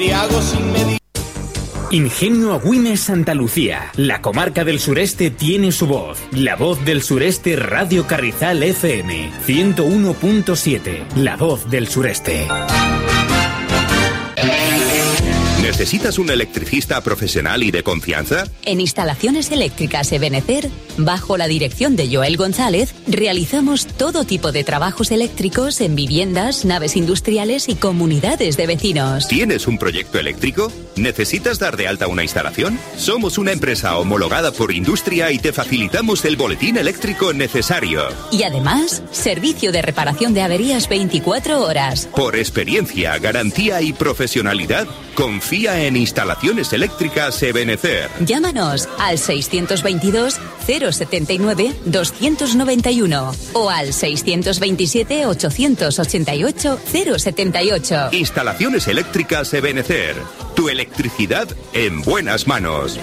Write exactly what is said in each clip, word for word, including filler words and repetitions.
Te hago sin medir. Ingenio Agüime Santa Lucía. La comarca del sureste tiene su voz. La voz del sureste Radio Carrizal F M ciento uno punto siete. La voz del sureste. ¿Necesitas un electricista profesional y de confianza? En Instalaciones Eléctricas Ebenecer, bajo la dirección de Joel González, realizamos todo tipo de trabajos eléctricos en viviendas, naves industriales y comunidades de vecinos. ¿Tienes un proyecto eléctrico? ¿Necesitas dar de alta una instalación? Somos una empresa homologada por Industria y te facilitamos el boletín eléctrico necesario. Y además, servicio de reparación de averías veinticuatro horas. Por experiencia, garantía y profesionalidad, confía en Instalaciones Eléctricas Ebenecer. Llámanos al seiscientos veintidós cero setenta y nueve doscientos noventa y uno o al seiscientos veintisiete ochocientos ochenta y ocho cero setenta y ocho. Instalaciones Eléctricas Ebenecer. Tu electricidad en buenas manos.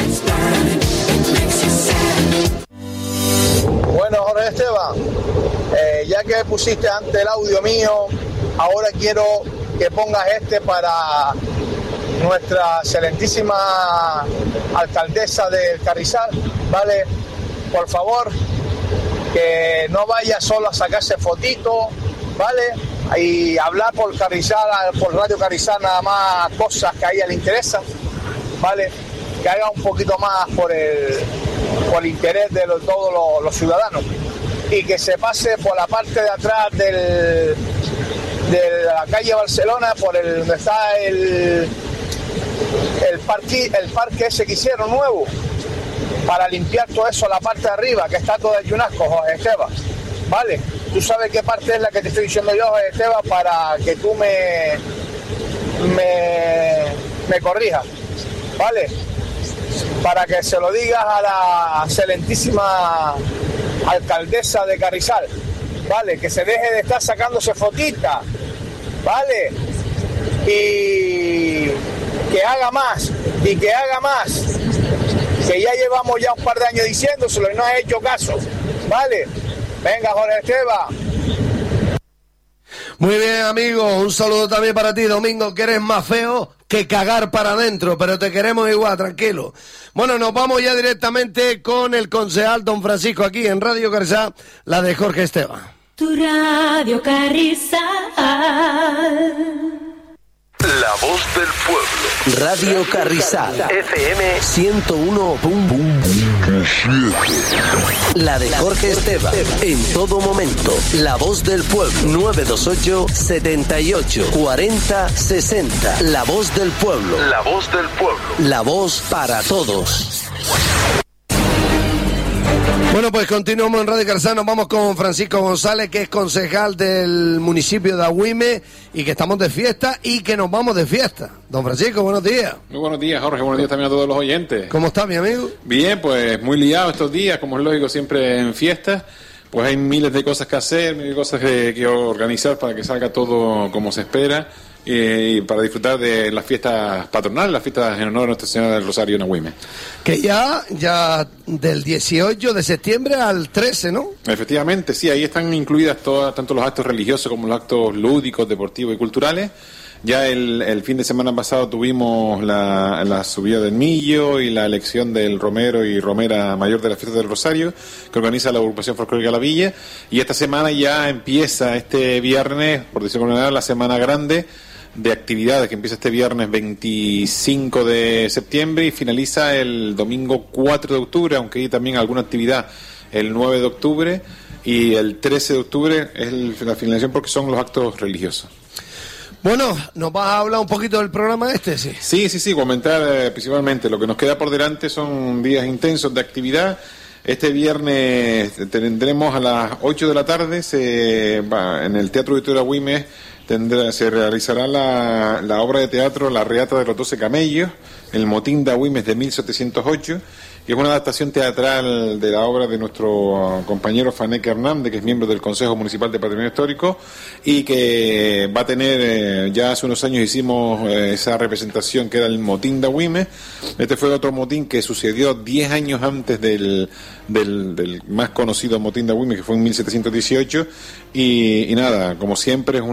Bueno, Jorge Esteban, eh, ya que pusiste antes el audio mío, ahora quiero que pongas este para nuestra excelentísima alcaldesa del Carrizal, ¿vale? Por favor, que no vaya solo a sacarse fotitos, ¿vale? Y hablar por Carrizal, por Radio Carrizal nada más cosas que a ella le interesan, ¿vale? Que haga un poquito más por el, por el interés de los, todos los, los ciudadanos y que se pase por la parte de atrás del, de la calle Barcelona, por el donde está el el parque, el parque ese que hicieron nuevo, para limpiar todo eso, la parte de arriba, que está todo hecho un asco, Jorge Esteban, ¿vale? Tú sabes qué parte es la que te estoy diciendo yo, Jorge Esteban, para que tú me, me, me corrijas, ¿vale? Para que se lo digas a la excelentísima alcaldesa de Carrizal, ¿vale? Que se deje de estar sacándose fotitas, ¿vale? Y que haga más, y que haga más, que ya llevamos ya un par de años diciéndoselo y no ha hecho caso, ¿vale? Venga, Jorge Esteban. Muy bien, amigo, un saludo también para ti, Domingo, que eres más feo que cagar para adentro, pero te queremos igual, tranquilo. Bueno, nos vamos ya directamente con el concejal Don Francisco aquí en Radio Carrizal, la de Jorge Esteban. Tu Radio Carrizal. La voz del pueblo. Radio Carrizal. F M ciento uno punto siete. La de Jorge Esteban. En todo momento. La voz del pueblo. nueve dos ocho, setenta y ocho, cuarenta, sesenta. La voz del pueblo. La voz del pueblo. La voz para todos. Bueno, pues continuamos en Radio Carrizal, nos vamos con Francisco González, que es concejal del municipio de Agüime y que estamos de fiesta y que nos vamos de fiesta. Don Francisco, buenos días. Muy buenos días, Jorge, buenos días también a todos los oyentes. ¿Cómo está, mi amigo? Bien, pues muy liado estos días, como es lógico, siempre en fiestas. Pues hay miles de cosas que hacer, miles de cosas que, que organizar para que salga todo como se espera. Y para disfrutar de las fiestas patronales, las fiestas en honor a Nuestra Señora del Rosario en Agüime. Que ya, ya del dieciocho de septiembre al trece, ¿no? Efectivamente, sí, ahí están incluidas todas, tanto los actos religiosos como los actos lúdicos, deportivos y culturales. Ya el, el fin de semana pasado tuvimos la, la subida del Millo y la elección del Romero y Romera Mayor de la Fiesta del Rosario, que organiza la agrupación folclórica La Villa. Y esta semana ya empieza, este viernes, por decirlo de alguna manera, la semana grande de actividades, que empieza este viernes veinticinco de septiembre y finaliza el domingo cuatro de octubre, aunque hay también alguna actividad el nueve de octubre, y el trece de octubre es el, la finalización, porque son los actos religiosos. Bueno, ¿nos vas a hablar un poquito del programa este? Sí, sí, sí, sí comentar eh, principalmente. Lo que nos queda por delante son días intensos de actividad. Este viernes tendremos a las ocho de la tarde, se va, en el Teatro Auditorio Agüime, tendrá, se realizará la, la obra de teatro La Reata de los Doce Camellos, el motín de Agüimes de mil setecientos ocho, que es una adaptación teatral de la obra de nuestro compañero Faneque Hernández, que es miembro del Consejo Municipal de Patrimonio Histórico, y que va a tener, eh, ya hace unos años hicimos eh, esa representación que era el motín de Agüimes. Este fue otro motín que sucedió diez años antes del, del, del más conocido motín de Agüimes, que fue en mil setecientos dieciocho, y, y nada, como siempre es una obra de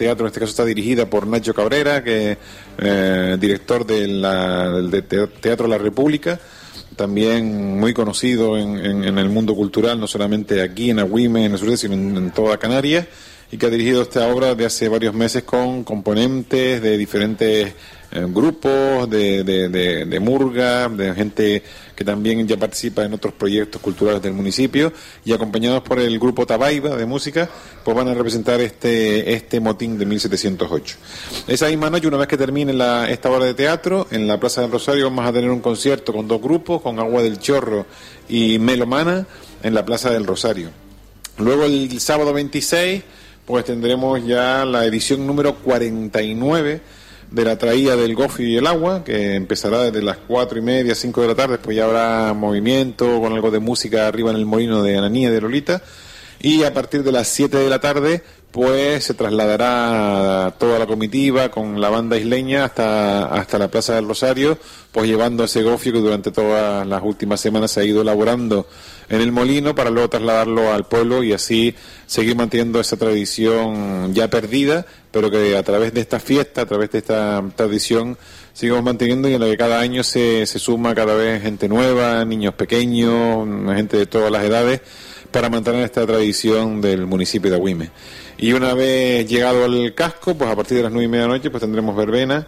teatro en este caso está dirigida por Nacho Cabrera, que es eh, director de la, del de Teatro La República, también muy conocido en, en, en el mundo cultural, no solamente aquí en Agüime, en el sureste, sino en, en toda Canarias, y que ha dirigido esta obra de hace varios meses con componentes de diferentes eh, grupos, de, de, de, de murga, de gente que también ya participa en otros proyectos culturales del municipio, y acompañados por el grupo Tabaiba de música, pues van a representar este este motín de mil setecientos ocho. Esa misma noche, una vez que termine la, esta obra de teatro, en la Plaza del Rosario vamos a tener un concierto con dos grupos, con Agua del Chorro y Melomana, en la Plaza del Rosario. Luego el sábado veintiséis, pues tendremos ya la edición número cuarenta y nueve de la traída del Gofi y el Agua, que empezará desde las cuatro y media, cinco de la tarde. Después ya habrá movimiento con algo de música arriba en el molino de Ananía de Lolita, y a partir de las siete de la tarde pues se trasladará toda la comitiva con la banda isleña hasta, hasta la Plaza del Rosario, pues llevando ese gofio que durante todas las últimas semanas se ha ido elaborando en el molino, para luego trasladarlo al pueblo y así seguir manteniendo esa tradición ya perdida, pero que a través de esta fiesta, a través de esta tradición, sigamos manteniendo, y en la que cada año se, se suma cada vez gente nueva, niños pequeños, gente de todas las edades, para mantener esta tradición del municipio de Agüime. Y una vez llegado al casco, pues a partir de las nueve y media de la noche, pues tendremos verbena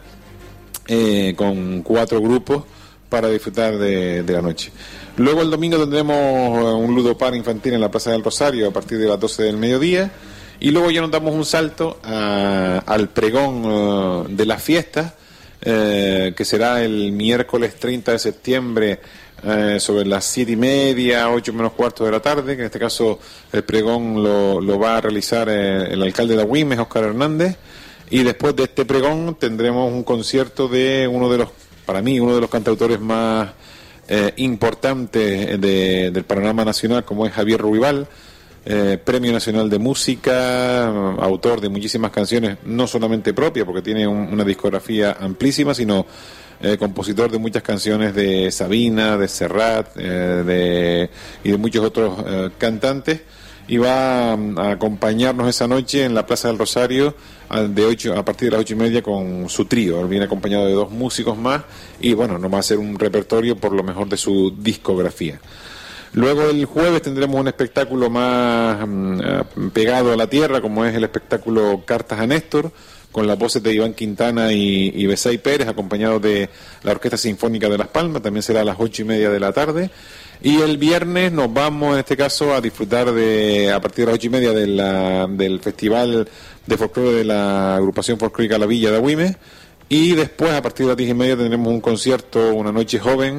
eh, con cuatro grupos para disfrutar de, de la noche. Luego el domingo tendremos un ludopar infantil en la Plaza del Rosario a partir de las doce del mediodía, y luego ya nos damos un salto a, al pregón uh, de las fiestas, eh, que será el miércoles treinta de septiembre, eh, sobre las siete y media, ocho menos cuarto de la tarde, que en este caso el pregón lo, lo va a realizar eh, el alcalde de Agüime, Óscar Hernández, y después de este pregón tendremos un concierto de uno de los, para mí, uno de los cantautores más Eh, importante de, del panorama nacional, como es Javier Ruibal, eh, Premio Nacional de Música, autor de muchísimas canciones, no solamente propia, porque tiene un, una discografía amplísima, sino eh, compositor de muchas canciones de Sabina, de Serrat, eh, de, y de muchos otros eh, cantantes, y va a acompañarnos esa noche en la Plaza del Rosario de ocho, a partir de las ocho y media con su trío. Viene acompañado de dos músicos más, y bueno, nos va a hacer un repertorio por lo mejor de su discografía. Luego el jueves tendremos un espectáculo más um, pegado a la tierra, como es el espectáculo Cartas a Néstor, con las voces de Iván Quintana y, y Besay Pérez, acompañados de la Orquesta Sinfónica de Las Palmas. También será a las ocho y media de la tarde. Y el viernes nos vamos, en este caso, a disfrutar de, a partir de las ocho y media de la, del Festival de Folclore de la Agrupación Folclórica La Villa de Agüime, y después, a partir de las diez y media, tendremos un concierto, una noche joven,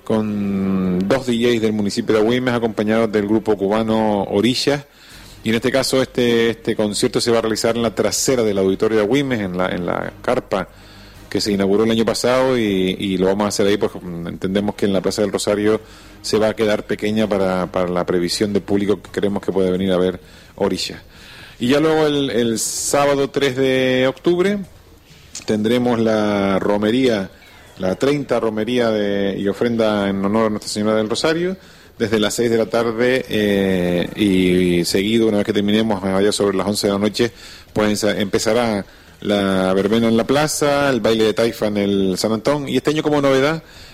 con dos D Js del municipio de Agüime, acompañados del grupo cubano Orillas, y en este caso este, este concierto se va a realizar en la trasera del auditorio de Agüime, en la, en la carpa que se inauguró el año pasado, y, y lo vamos a hacer ahí, porque entendemos que en la Plaza del Rosario se va a quedar pequeña para, para la previsión de público que creemos que puede venir a ver Orillas. Y ya luego el, el sábado tres de octubre tendremos la romería, la treinta romería de, y ofrenda en honor a Nuestra Señora del Rosario, desde las seis de la tarde, eh, y, y seguido, una vez que terminemos, allá sobre las once de la noche, pues empezará la verbena en la plaza, el baile de taifa en el San Antón, y este año, como novedad,